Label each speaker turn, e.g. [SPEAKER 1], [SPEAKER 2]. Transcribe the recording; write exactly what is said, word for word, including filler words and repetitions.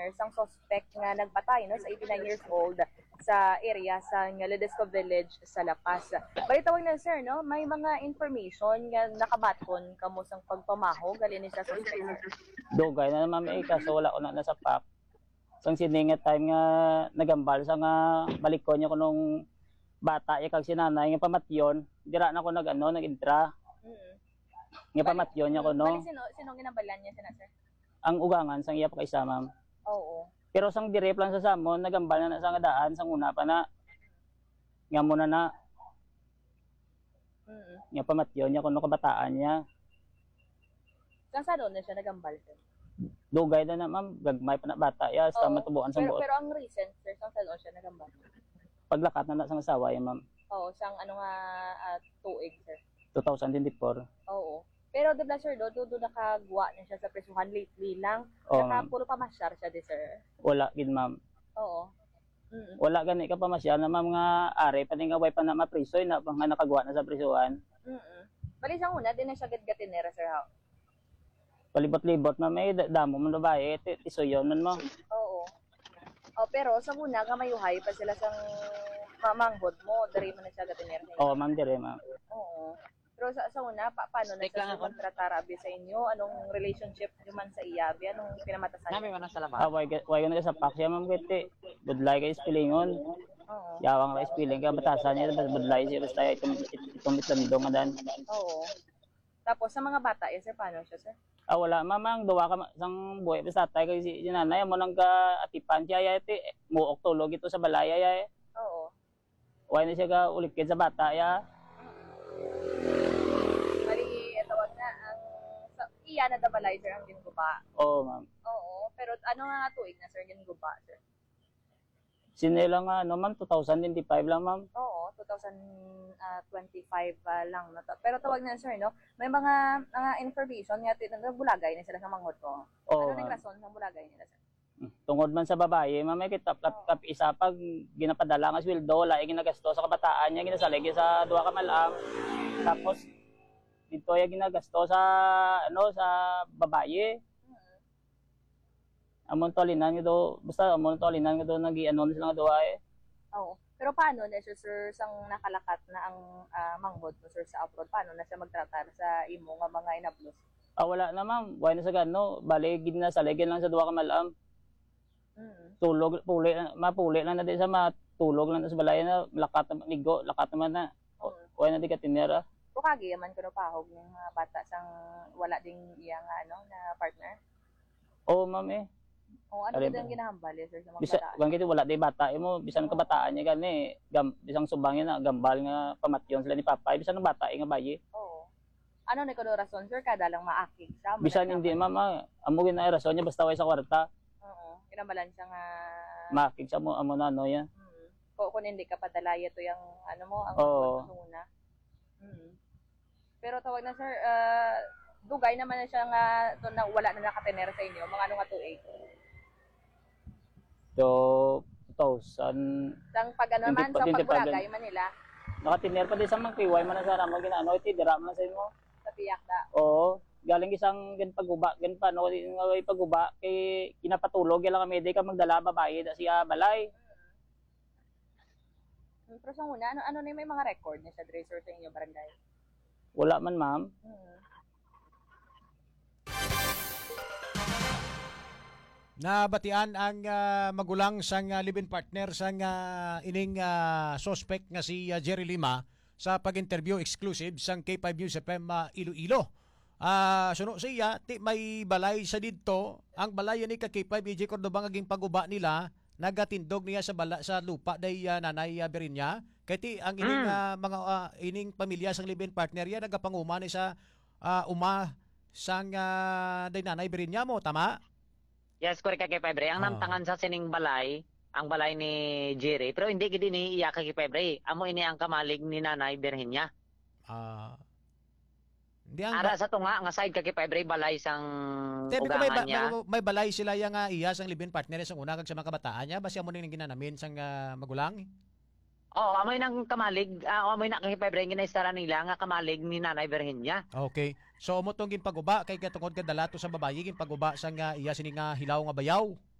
[SPEAKER 1] partner sang suspect nga nagpatay no sa eighty-nine years old sa area sa Ledesco Village sa Lapas. Balitawag na sir no, may mga information nga nakabaton kamo sang pagpamaho gali ni sa suspect.
[SPEAKER 2] Dugay na naman may kaso wala ko na nasa pack. Sang siningat time nga nagambal sa nga balikon niya ko nung bata ya kag sinanay nga pamatyon, dira na ko nag ano, nag-intra.
[SPEAKER 1] Mm.
[SPEAKER 2] Nga pamatyon niya ko no.
[SPEAKER 1] Bali sino sino ginabalan niya sina sir?
[SPEAKER 2] Ang ugangan sang iya pa kay isa ma'am.
[SPEAKER 1] Oo.
[SPEAKER 2] Pero sang direp lang sa samon, nagambal na na sa nga daan sang una pa na nga muna na
[SPEAKER 1] Mm.
[SPEAKER 2] nga pamatyon niya kuno kabataan niya.
[SPEAKER 1] Sang sa doon na siya nagambal sir?
[SPEAKER 2] Dugay na na ma'am, gagmay pa na bata ya sa
[SPEAKER 1] Oo.
[SPEAKER 2] matubuan sang
[SPEAKER 1] pero,
[SPEAKER 2] buot.
[SPEAKER 1] pero ang recent sir, sang sa doon siya nagambal?
[SPEAKER 2] Paglakat na na sang asawa ya ma'am.
[SPEAKER 1] Oo, sang ano nga uh, tuig sir.
[SPEAKER 2] twenty twenty-four.
[SPEAKER 1] Oo. Pero di ba sir, do, do, do nakagwa na siya sa presuhan lately lang.
[SPEAKER 2] Oo,
[SPEAKER 1] Naka
[SPEAKER 2] ma'am.
[SPEAKER 1] puro pamasyar siya di sir.
[SPEAKER 2] Wala gid ma'am.
[SPEAKER 1] Oo. Mm.
[SPEAKER 2] Wala gani ka pa masya na ma'am nga are pati nga way pa na maprisoy na pang nga nakagwa na sa prisuhan.
[SPEAKER 1] Mm. Bali sa una din na siya gid gatinera sir ha.
[SPEAKER 2] Palibot-libot na may da- damo mo babae, tisoyon man mo.
[SPEAKER 1] Oo. Oh, pero sa una nga mayuhay pa sila sang mamanghod mo, diri man na siya gatinera.
[SPEAKER 2] Oo, ma'am dire ma'am.
[SPEAKER 1] Oo. Pero sa, sa una, pa, paano na
[SPEAKER 3] Take lang
[SPEAKER 1] siya
[SPEAKER 3] ako.
[SPEAKER 1] kontratar abi sa inyo? Anong relationship nyo man sa iyabi? Anong pinamatasan?
[SPEAKER 3] Nami man ang salamat.
[SPEAKER 2] Ah, way way na sa pak siya ma'am kete. Budlay kay spellingon.
[SPEAKER 1] Oo.
[SPEAKER 2] Yawang kay spelling ka batasan niya basta budlay siya basta itong itong itong madan.
[SPEAKER 1] Oo. Tapos sa mga bata, yes, sir, paano siya, sir?
[SPEAKER 2] Ah, wala mamang duwa ka ma- sang buhay basta tay kay si nanay mo nang ka atipan siya ya iti muok tulog ito sa balaya ya.
[SPEAKER 1] Oo.
[SPEAKER 2] Way na siya ka ulikid sa bata ya.
[SPEAKER 1] Bali, tawag na, ang sa, iya na dabalay, sir, ang ginguba.
[SPEAKER 2] Oo, ma'am.
[SPEAKER 1] Oo. Pero ano nga nga tuig na, sir, ginguba, sir?
[SPEAKER 2] Sinela nga ano ma'am, twenty twenty-five lang ma'am.
[SPEAKER 1] Oo, twenty twenty-five uh, lang. Na to. Pero tawag na, sir, no? May mga mga information nga, bulagay na sila sa manghod ko.
[SPEAKER 2] Oo,
[SPEAKER 1] Ano nang
[SPEAKER 2] ma'am.
[SPEAKER 1] rason ng bulagay nila, sir?
[SPEAKER 2] Tungod man sa babae, mamay kitap kap, kap isa pag ginapadala nga sweldo, laing ginagasto sa kabataan niya, ginasalig sa duha ka malam. Tapos dito ya ginagasto sa ano sa babae.
[SPEAKER 1] Hmm.
[SPEAKER 2] Amon tolinan nga do, basta amon tolinan nga do nagi-ano na sila nga duha eh.
[SPEAKER 1] Oo. Pero paano na siya, sir, sang nakalakat na ang ah, manghod mo, sir, sa abroad? Paano na siya magtratar sa imo nga mga inablos?
[SPEAKER 2] Ah, wala na ma'am, wala na sa gano, bali ginasaligin lang sa duha ka malam.
[SPEAKER 1] Mm.
[SPEAKER 2] Tulog puli mapuli lang na di sa matulog lang na sa balay na lakat na migo, lakat naman na.
[SPEAKER 1] Mm.
[SPEAKER 2] Wala na di katinera.
[SPEAKER 1] Kukagi yaman ko no pahog ng mga bata sang wala ding iya nga ano na partner.
[SPEAKER 2] Oo ma'am eh.
[SPEAKER 1] O ano
[SPEAKER 2] Alin
[SPEAKER 1] gid
[SPEAKER 2] ba?
[SPEAKER 1] ang ginahambal eh, sir, sa mga
[SPEAKER 2] Bisa,
[SPEAKER 1] bata?
[SPEAKER 2] kung kiti wala di bata mo, bisan kabataan niya gani, gam, bisang subang na gambal nga pamatyon sila ni Papa, bisan ng bata nga bayi.
[SPEAKER 1] Oo. Ano ni kuno rason, sir, kada lang maakig siya?
[SPEAKER 2] Bisan
[SPEAKER 1] Wala
[SPEAKER 2] hindi
[SPEAKER 1] siya-
[SPEAKER 2] mama, amo gina rason niya basta way sa kwarta,
[SPEAKER 1] Oo. Kinabalan siya nga
[SPEAKER 2] makig sa mo amo na ano ya.
[SPEAKER 1] mm. Ko kung hindi ka padalaya to yung ano mo ang
[SPEAKER 2] Oo.
[SPEAKER 1] sa una. Mm. Pero tawag na, sir, ah, dugay naman na siya nga to na wala na nakatener sa inyo, mga ano nga tuig.
[SPEAKER 2] So two thousand
[SPEAKER 1] Sang pag ano man,
[SPEAKER 2] Hindi pa-
[SPEAKER 1] sa
[SPEAKER 2] hindi pa
[SPEAKER 1] pagbulagay man nila,
[SPEAKER 2] nakatiner pa di sa mga kiway man na sana mo ginaano iti dira man sa imo.
[SPEAKER 1] sa piyak da.
[SPEAKER 2] Oo, galing isang gan paguba, gan pa no nga way paguba kay kinapatulog lang kami di ka magdala babae da siya balay.
[SPEAKER 1] Mm. Pero sa una, ano, ano na yung may mga record niya sa dresser sa inyo barangay?
[SPEAKER 2] Wala man ma'am.
[SPEAKER 1] Hmm.
[SPEAKER 4] Nabatian ang ah, magulang sang uh, live-in partner sang ah, ining ah, suspect nga si ah, Jerry Lima sa pag-interview exclusive sang K five News F M ah, Iloilo. Ah, suno siya ti may balay sa didto, ang balay ni ka K five E J Cordoba ngaging paguba nila nagatindog niya sa bala sa lupa day ah, nanay uh, Berinya kay ti ang ining ah, mga ah, ining pamilya sang live-in partner ya nagapanguma ni sa ah, uma sang ah, day nanay Berinya mo tama?
[SPEAKER 3] Yes, correct ka kay Pebre. Ang
[SPEAKER 4] Ah.
[SPEAKER 3] namtangan sa sining balay, ang balay ni Jerry, pero hindi gid ni iya kay Pebre. Amo ini ang kamalig ni Nanay Berhinya.
[SPEAKER 4] Ah. Hindi ang
[SPEAKER 3] Ara sa tunga nga side kay Pebre balay sang
[SPEAKER 4] Sabi ko may,
[SPEAKER 3] ugangan
[SPEAKER 4] ba,
[SPEAKER 3] niya.
[SPEAKER 4] may, may balay sila yang uh, iya sang live-in partner sa una kag sa mga kabataan niya basi amo ning ginanamin sang ah, magulang.
[SPEAKER 3] Oh, amoy nang kamalig, ah, amoy na kay Pebre ginaistara nila nga kamalig ni Nanay Berhinya.
[SPEAKER 4] Okay. So amo tong ginpaguba kay katungod ka dalato sa babayi ginpaguba sang uh, iya sini nga hilaw nga bayaw.